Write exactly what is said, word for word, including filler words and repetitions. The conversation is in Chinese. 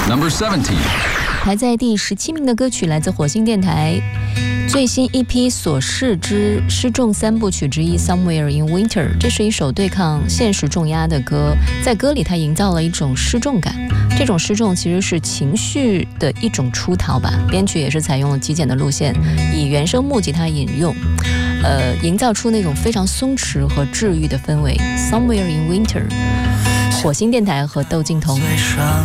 Number seventeen. 排在第十七名的歌曲来自火星电台最新一批所示之失重三部曲之一 Somewhere in Winter。 这是一首对抗现实重压的歌，在歌里它营造了一种失重感，这种失重其实是情绪的一种出逃吧。编曲也是采用了极简的路线，以原声木吉他引用，呃，营造出那种非常松弛和治愈的氛围。 Somewhere in Winter， 火星电台和窦靖童。